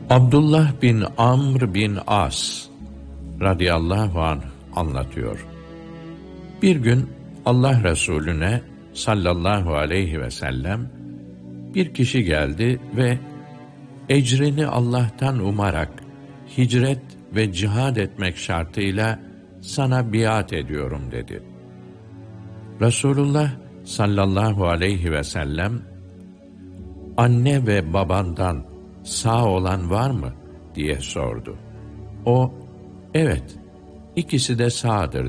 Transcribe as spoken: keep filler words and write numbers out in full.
Abdullah bin Amr bin As radıyallahu anh anlatıyor. Bir gün Allah Resulüne sallallahu aleyhi ve sellem bir kişi geldi ve ecrini Allah'tan umarak hicret ve cihad etmek şartıyla sana biat ediyorum dedi. Resulullah sallallahu aleyhi ve sellem, anne ve babandan sağ olan var mı diye sordu. O, evet, ikisi de sağdır